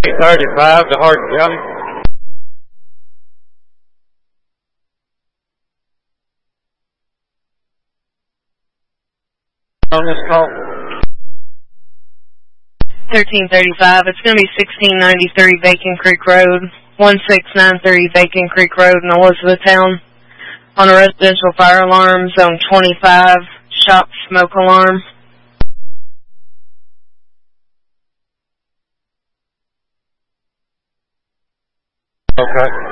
835 to Hardin County. On this call. 1335. It's going to be 1693 Bacon Creek Road, 1693 Bacon Creek Road in Elizabethtown. On a residential fire alarm, zone 25, shop smoke alarm. Okay.